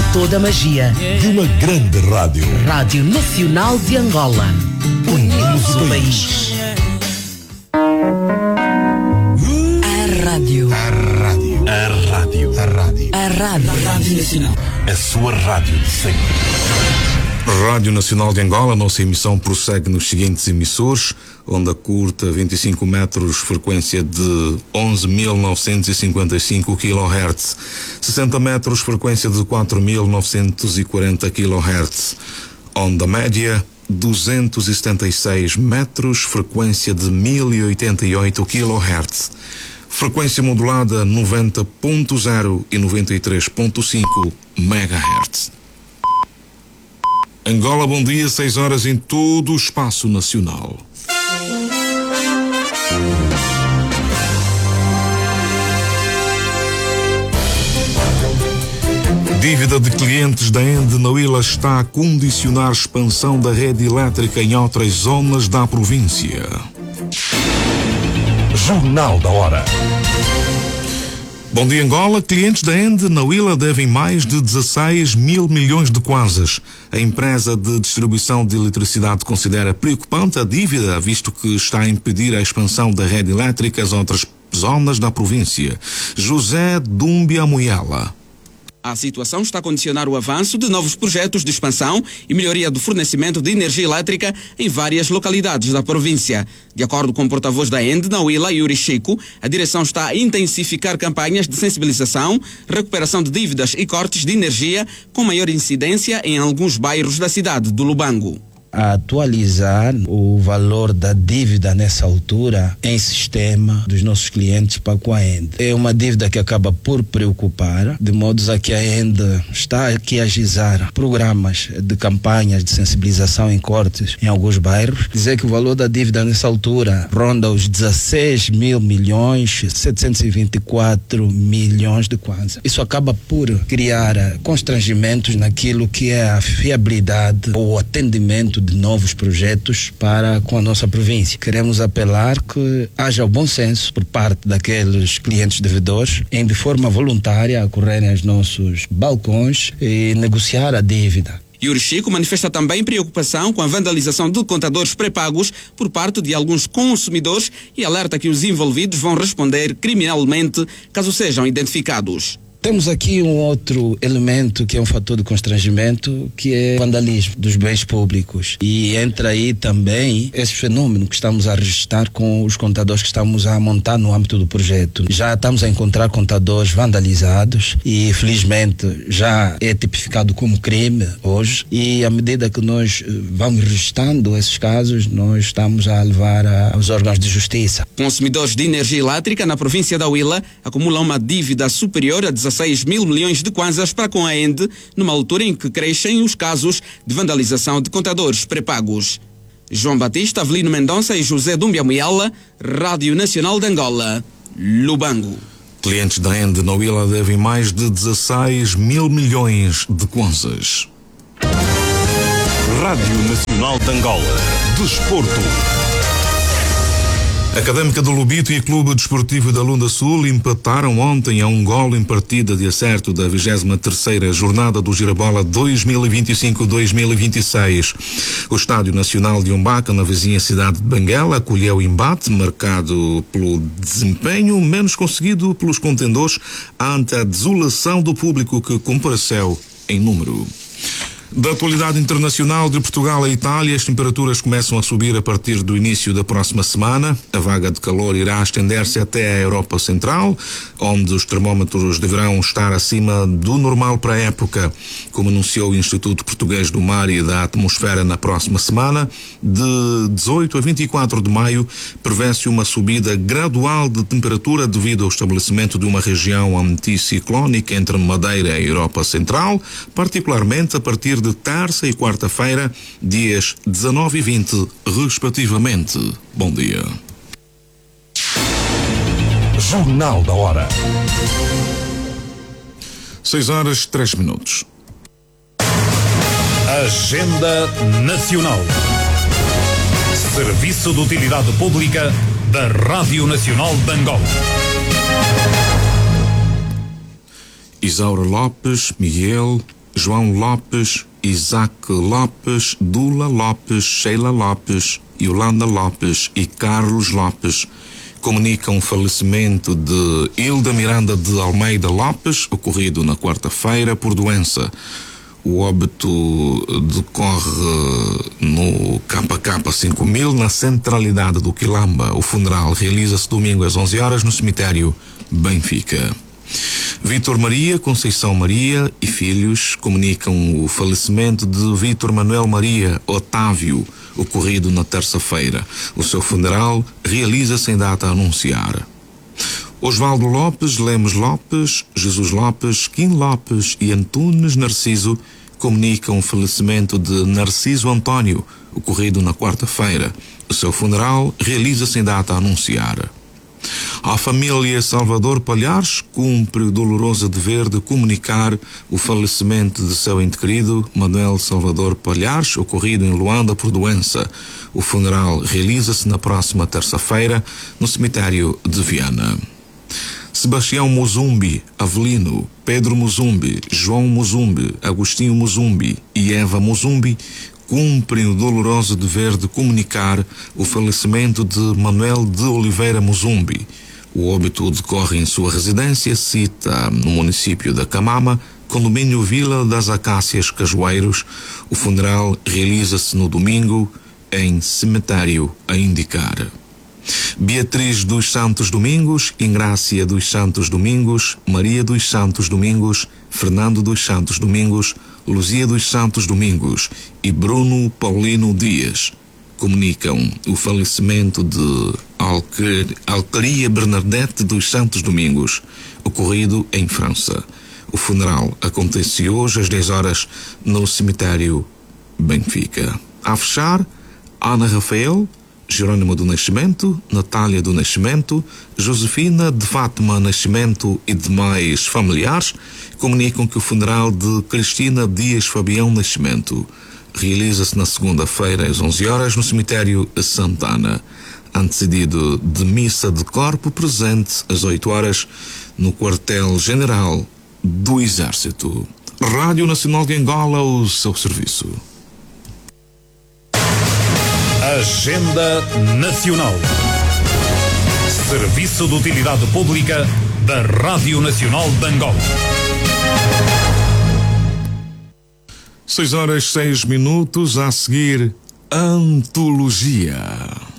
toda a magia de uma grande rádio. Rádio Nacional de Angola. Unimos o país. A rádio. A rádio. A rádio. A rádio. A rádio. A Rádio Nacional. A sua rádio de sempre. Rádio Nacional de Angola, nossa emissão prossegue nos seguintes emissores: onda curta 25 metros, frequência de 11.955 kHz, 60 metros, frequência de 4.940 kHz, onda média 276 metros, frequência de 1.088 kHz, frequência modulada 90.0 e 93.5 MHz. Angola, bom dia, 6 horas em todo o espaço nacional. Dívida de clientes da Ende Nauila está a condicionar expansão da rede elétrica em outras zonas da província. Jornal da Hora. Bom dia, Angola. Clientes da Ende Nauila devem mais de 16 mil milhões de kwanzas. A empresa de distribuição de eletricidade considera preocupante a dívida, visto que está a impedir a expansão da rede elétrica às outras zonas da província. José Dúmbia Muyala. A situação está a condicionar o avanço de novos projetos de expansão e melhoria do fornecimento de energia elétrica em várias localidades da província. De acordo com o porta-voz da Ende Nauila, Yuri Chico, a direção está a intensificar campanhas de sensibilização, recuperação de dívidas e cortes de energia com maior incidência em alguns bairros da cidade do Lubango. A atualizar o valor da dívida nessa altura em sistema dos nossos clientes para com a Ende. É uma dívida que acaba por preocupar, de modo a que a Ende está aqui a agilizar programas de campanhas de sensibilização em cortes em alguns bairros. Dizer que o valor da dívida nessa altura ronda os 16 mil milhões 724 milhões de kwanza. Isso acaba por criar constrangimentos naquilo que é a fiabilidade ou o atendimento de novos projetos para com a nossa província. Queremos apelar que haja o bom senso por parte daqueles clientes devedores em de forma voluntária acorrerem aos nossos balcões e negociar a dívida. Yuri Chico manifesta também preocupação com a vandalização de contadores pré-pagos por parte de alguns consumidores e alerta que os envolvidos vão responder criminalmente caso sejam identificados. Temos aqui um outro elemento que é um fator de constrangimento, que é o vandalismo dos bens públicos. E entra aí também esse fenômeno que estamos a registrar com os contadores que estamos a montar no âmbito do projeto. Já estamos a encontrar contadores vandalizados e felizmente já é tipificado como crime hoje. E à medida que nós vamos registrando esses casos, nós estamos a levar aos órgãos de justiça. Consumidores de energia elétrica na província da Huila acumulam uma dívida superior a 16 mil milhões de kwanzas para com a Ende, numa altura em que crescem os casos de vandalização de contadores pré-pagos. João Batista, Avelino Mendonça e José Dúmbia Muyala, Rádio Nacional de Angola, Lubango. Clientes da Ende Nauila devem mais de 16 mil milhões de kwanzas. Rádio Nacional de Angola. Desporto. Académica do Lubito e Clube Desportivo da Lunda Sul empataram ontem a um golo em partida de acerto da 23ª jornada do Girabola 2025-2026. O Estádio Nacional de Umbaca, na vizinha cidade de Benguela, acolheu o embate marcado pelo desempenho menos conseguido pelos contendores ante a desolação do público que compareceu em número. Da atualidade internacional, de Portugal a Itália, as temperaturas começam a subir a partir do início da próxima semana. A vaga de calor irá estender-se até a Europa Central, onde os termómetros deverão estar acima do normal para a época. Como anunciou o Instituto Português do Mar e da Atmosfera na próxima semana, de 18 a 24 de maio, prevê-se uma subida gradual de temperatura devido ao estabelecimento de uma região anticiclónica entre Madeira e a Europa Central, particularmente a partir de terça e quarta-feira, dias 19 e 20, respectivamente. Bom dia. Jornal da Hora. 6 horas 3 minutos. Agenda Nacional. Serviço de Utilidade Pública da Rádio Nacional de Angola. Isaura Lopes, Miguel, João Lopes, Isaac Lopes, Dula Lopes, Sheila Lopes, Yolanda Lopes e Carlos Lopes comunicam o falecimento de Hilda Miranda de Almeida Lopes, ocorrido na quarta-feira por doença. O óbito decorre no KK 5000, na centralidade do Quilamba. O funeral realiza-se domingo às 11 horas no cemitério Benfica. Vítor Maria, Conceição Maria e filhos comunicam o falecimento de Vítor Manuel Maria Otávio, ocorrido na terça-feira. O seu funeral realiza-se em data a anunciar. Osvaldo Lopes, Lemos Lopes, Jesus Lopes, Kim Lopes e Antunes Narciso comunicam o falecimento de Narciso Antônio, ocorrido na quarta-feira. O seu funeral realiza-se em data a anunciar. A família Salvador Palhares cumpre o doloroso dever de comunicar o falecimento de seu ente querido Manuel Salvador Palhares, ocorrido em Luanda por doença. O funeral realiza-se na próxima terça-feira no cemitério de Viana. Sebastião Muzumbi, Avelino, Pedro Muzumbi, João Muzumbi, Agostinho Muzumbi e Eva Muzumbi cumprem o doloroso dever de comunicar o falecimento de Manuel de Oliveira Muzumbi. O óbito decorre em sua residência, cita no município da Camama, condomínio Vila das Acácias Cajueiros. O funeral realiza-se no domingo em cemitério a indicar. Beatriz dos Santos Domingos, Ingrácia dos Santos Domingos, Maria dos Santos Domingos, Fernando dos Santos Domingos, Luzia dos Santos Domingos e Bruno Paulino Dias comunicam o falecimento de Alqueria Bernadette dos Santos Domingos, ocorrido em França. O funeral acontece hoje às 10 horas no cemitério Benfica. A fechar, Ana Rafael, Jerônimo do Nascimento, Natália do Nascimento, Josefina de Fátima Nascimento e demais familiares comunicam que o funeral de Cristina Dias Fabião Nascimento realiza-se na segunda-feira às 11 horas no cemitério Santana, antecedido de missa de corpo presente às 8 horas no quartel-general do Exército. Rádio Nacional de Angola, o seu serviço. Agenda Nacional. Serviço de Utilidade Pública da Rádio Nacional de Angola. 6 horas 6 minutos, a seguir, Antologia.